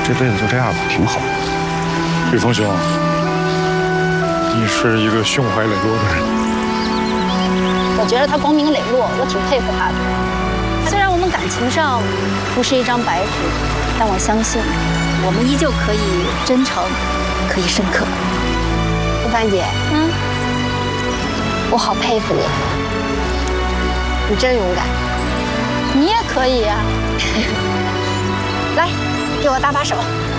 这辈子就这样吧，挺好。 玉峰兄，你是一个胸怀磊落的人。 我觉得他光明磊落，我挺佩服他的。虽然我们感情上不是一张白纸，但我相信我们依旧可以真诚，可以深刻。 吴凡姐，我好佩服你，你真勇敢。 你也可以啊。 来，给我搭把手。